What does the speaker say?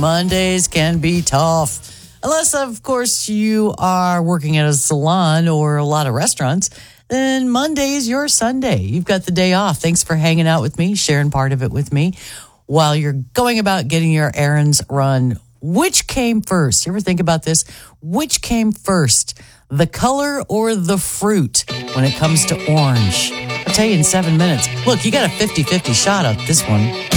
Mondays can be tough. Unless, of course, you are working at a salon or a lot of restaurants, then Monday's your Sunday. You've got the day off. Thanks for hanging out with me, sharing part of it with me while you're going about getting your errands run. Which came first? You ever think about this? Which came first, the color or the fruit when it comes to orange? I'll tell you in 7 minutes. Look, you got a 50-50 shot at this one.